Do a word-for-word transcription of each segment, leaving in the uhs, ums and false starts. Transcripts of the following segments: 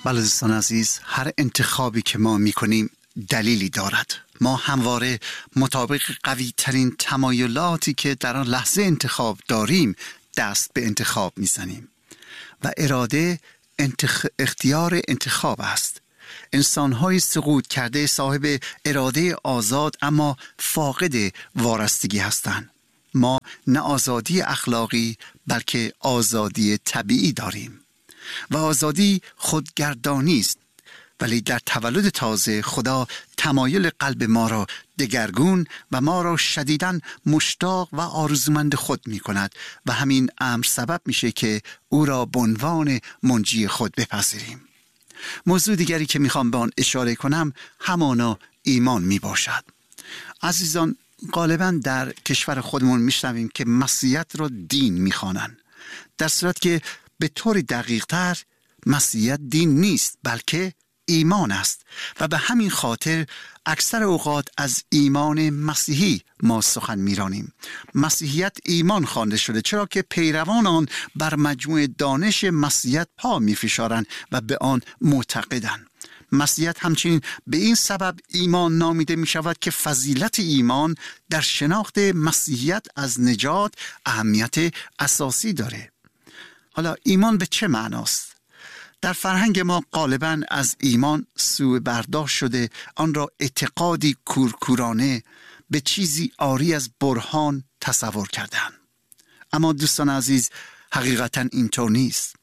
بله دوستان عزیز، هر انتخابی که ما میکنیم دلیلی دارد. ما همواره مطابق قوی ترین تمایلاتی که در آن لحظه انتخاب داریم دست به انتخاب میزنیم و اراده انتخ... اختیار انتخاب است. انسان‌های سقوط کرده صاحب اراده آزاد اما فاقد وارستگی هستند. ما نه آزادی اخلاقی بلکه آزادی طبیعی داریم و آزادی خودگردانی است، ولی در تولد تازه خدا تمایل قلب ما را دگرگون و ما را شدیداً مشتاق و آرزومند خود می کند و همین امر سبب میشه که او را به عنوان منجی خود بپذیریم. موضوع دیگری که میخوام به آن اشاره کنم همانا ایمان می باشد. عزیزان، غالباً در کشور خودمون میشنویم که مسیحیت را دین میخوانند، در صورت که به طور دقیق تر مسیحیت دین نیست بلکه ایمان است و به همین خاطر اکثر اوقات از ایمان مسیحی ما سخن میرانیم. مسیحیت ایمان خوانده شده چرا که پیروان آن بر مجموع دانش مسیحیت پا میفشارند و به آن معتقدند. مسیحیت همچنین به این سبب ایمان نامیده می شود که فضیلت ایمان در شناخت مسیحیت از نجات اهمیت اساسی داره. حالا ایمان به چه معناست؟ در فرهنگ ما غالباً از ایمان سوء برداشت شده، آن را اعتقادی کورکورانه به چیزی عاری از برهان تصور کردند. اما دوستان عزیز، حقیقتاً اینطور نیست.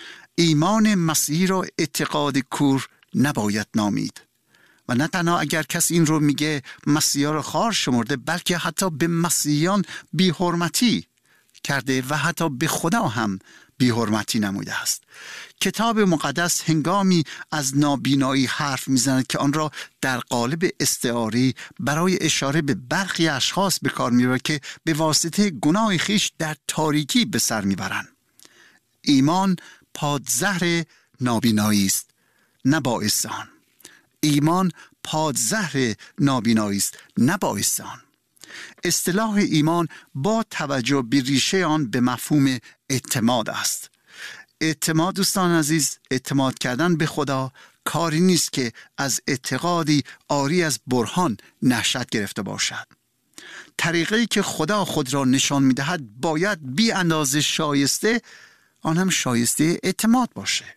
ایمان مسیحی را اعتقاد کور نباید نامید و نه تنها اگر کسی این رو میگه مسیحا رو خار شمرده، بلکه حتی به مسیحیان بی‌حرمتی کرده و حتی به خدا هم بی‌حرمتی نموده است. کتاب مقدس هنگامی از نابینایی حرف میزند که آن را در قالب استعاری برای اشاره به برخی اشخاص به کار میبرد که به واسطه گناه خیش در تاریکی به سر میبرند. ایمان پادزهر نابینایی است، نه باعث آن. ایمان پادزهر نابینایی است، نه باعث آن. اصطلاح ایمان با توجه به ریشه آن به مفهوم اعتماد است. اعتماد دوستان عزیز، اعتماد کردن به خدا کاری نیست که از اعتقادی عاری از برهان نشأت گرفته باشد. طریقی که خدا خود را نشان می‌دهد باید بی اندازه شایسته، آن هم شایسته اعتماد باشه.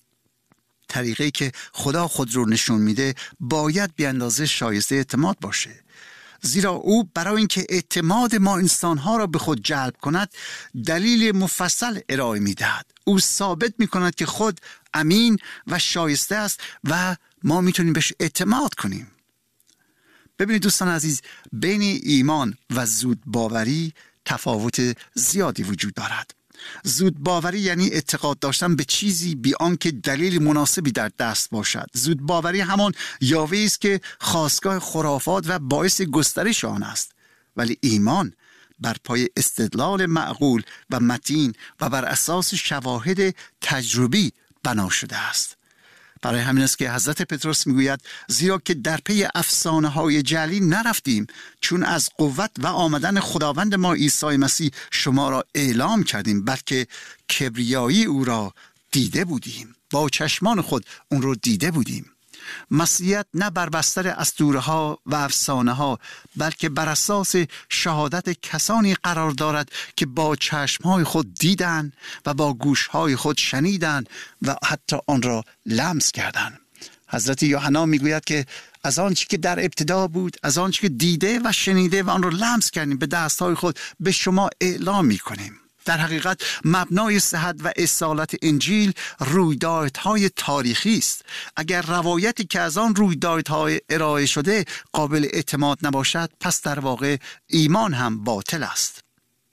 طریقی که خدا خود رو نشون میده باید بی اندازه شایسته اعتماد باشه، زیرا او برای اینکه اعتماد ما انسانها را به خود جلب کند دلیل مفصل ارائه میدهد. او ثابت میکند که خود امین و شایسته است و ما میتونیم بهش اعتماد کنیم. ببینید دوستان عزیز، بین ایمان و زود باوری تفاوت زیادی وجود دارد. زود باوری یعنی اعتقاد داشتن به چیزی بی آنکه دلیل مناسبی در دست باشد. زود باوری همان یاوه‌ای است که خاستگاه خرافات و باعث گسترش آن است. ولی ایمان بر پای استدلال معقول و متین و بر اساس شواهد تجربی بنا شده است. برای همین است که حضرت پتروس میگوید زیرا که در پی افسانه های جعلی نرفتیم، چون از قوت و آمدن خداوند ما عیسی مسیح شما را اعلام کردیم، بلکه کبریایی او را دیده بودیم، با چشمان خود اون رو دیده بودیم. مسیحیت نه بر بستر اسطوره ها و افسانه ها بلکه بر اساس شهادت کسانی قرار دارد که با چشم های خود دیدند و با گوش های خود شنیدند و حتی آن را لمس کردند. حضرت یوحنا میگوید که از آنچه که در ابتدا بود، از آنچه که دیده و شنیده و آن را لمس کردیم به دست های خود به شما اعلام میکنیم. در حقیقت مبنای صحت و اصالت انجیل رویدادهای تاریخی است. اگر روایتی که از آن رویدادهای ارائه شده قابل اعتماد نباشد، پس در واقع ایمان هم باطل است.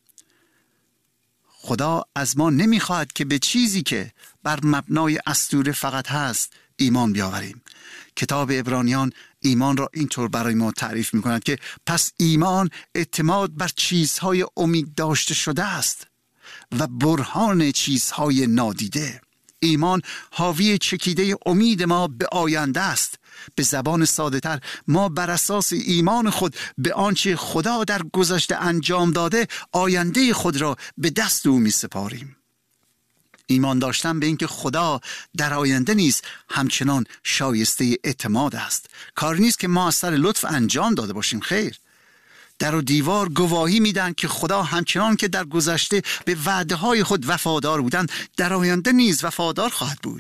خدا از ما نمیخواهد که به چیزی که بر مبنای اسطوره فقط هست ایمان بیاوریم. کتاب عبرانیان ایمان را اینطور برای ما تعریف می‌کند که پس ایمان اعتماد بر چیزهای امید داشته شده است و برهان چیزهای نادیده. ایمان حاوی چکیده امید ما به آینده است. به زبان ساده تر، ما بر اساس ایمان خود به آنچه خدا در گذشته انجام داده آینده خود را به دست او می سپاریم. ایمان داشتن به اینکه خدا در آینده نیز همچنان شایسته اعتماد است. کاری نیست که ما از سر لطف انجام داده باشیم، خیر. در و دیوار گواهی میدن که خدا همچنان که در گذشته به وعده های خود وفادار بودند، در آینده نیز وفادار خواهد بود.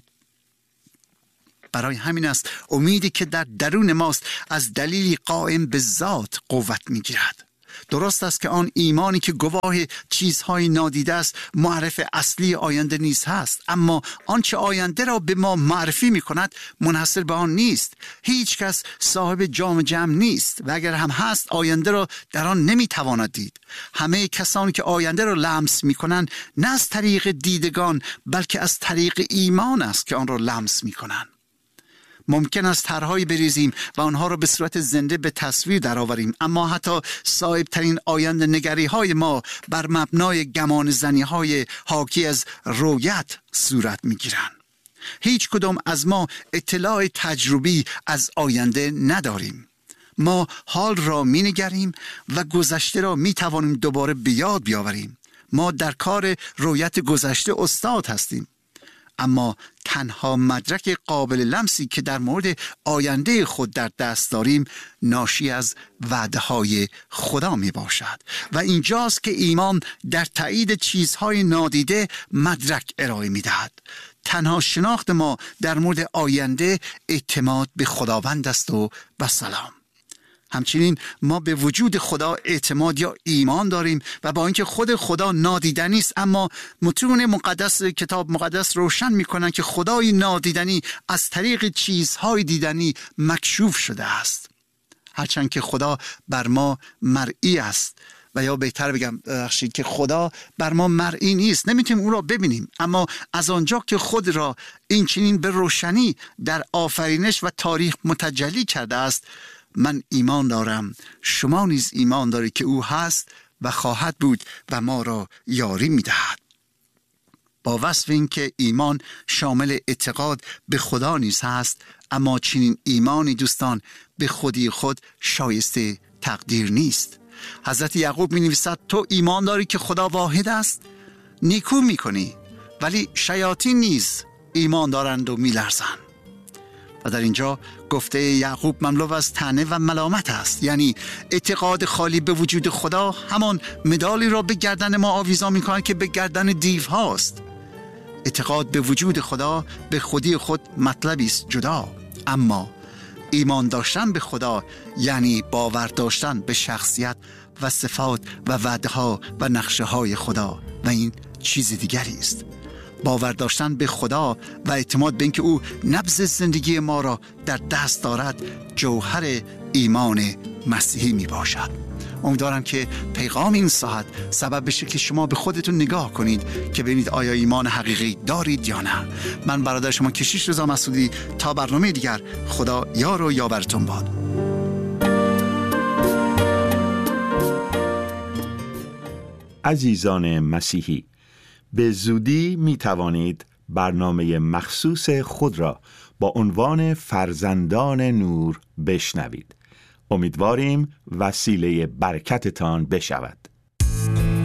برای همین است امیدی که در درون ماست از دلیلی قائم به ذات قوت میگیرد. درست است که آن ایمانی که گواه چیزهای نادیده است معرف اصلی آینده نیز هست، اما آنچه آینده را به ما معرفی می کند منحصر به آن نیست. هیچ کس صاحب جام جم نیست و اگر هم هست آینده را در آن نمی تواند دید. همه کسانی که آینده را لمس می کنند نه از طریق دیدگان بلکه از طریق ایمان است که آن را لمس می کنند. ممکن است طرحهایی بریزیم و آنها را به صورت زنده به تصویر درآوریم، اما حتی صایب ترین آینده نگری های ما بر مبنای گمان زنی های حاکی از رویت صورت می گیرند. هیچ کدام از ما اطلاع تجربی از آینده نداریم. ما حال را می نگریم و گذشته را می توانیم دوباره به یاد بیاوریم. ما در کار رویت گذشته استاد هستیم، اما تنها مدرک قابل لمسی که در مورد آینده خود در دست داریم ناشی از وعده های خدا می باشد و اینجاست که ایمان در تایید چیزهای نادیده مدرک ارائه می دهد. تنها شناخت ما در مورد آینده اعتماد به خداوند است و بسلام. همچنین ما به وجود خدا اعتماد یا ایمان داریم و با اینکه خود خدا نادیدنی است، اما متون مقدس کتاب مقدس روشن می‌کنند که خدای نادیدنی از طریق چیزهای دیدنی مکشوف شده است. هرچند که خدا بر ما مرئی است، و یا بهتر بگم بخشید که خدا بر ما مرئی نیست، نمیتونیم او را ببینیم، اما از آنجا که خود را این چنین به روشنی در آفرینش و تاریخ متجلی کرده است، من ایمان دارم شما نیز ایمان دارید که او هست و خواهد بود و ما را یاری می‌دهد. با وصف این که ایمان شامل اعتقاد به خدا نیز هست، اما چنین ایمانی دوستان به خودی خود شایسته تقدیر نیست. حضرت یعقوب می‌نویسد تو ایمان داری که خدا واحد است، نیکو می‌کنی، ولی شیاطین نیز ایمان دارند و می‌لرزند. و در اینجا گفته یعقوب مملو از طعنه و ملامت است، یعنی اعتقاد خالی به وجود خدا همان مدالی را به گردن ما آویزان می‌کند که به گردن دیو هاست. اعتقاد به وجود خدا به خودی خود مطلبی است جدا، اما ایمان داشتن به خدا یعنی باور داشتن به شخصیت و صفات و وعده‌ها و نقشه‌های خدا و این چیز دیگری است. باور داشتن به خدا و اعتماد به اینکه او نبض زندگی ما را در دست دارد جوهر ایمان مسیحی می باشد. امیدوارم که پیغام این ساعت سبب بشه که شما به خودتون نگاه کنید که ببینید آیا ایمان حقیقی دارید یا نه. من برادر شما کشیش رضا مسعودی، تا برنامه دیگر خدا یار و یاورتون باد. عزیزان مسیحی، به زودی می توانید برنامه مخصوص خود را با عنوان فرزندان نور بشنوید. امیدواریم وسیله برکتتان بشود.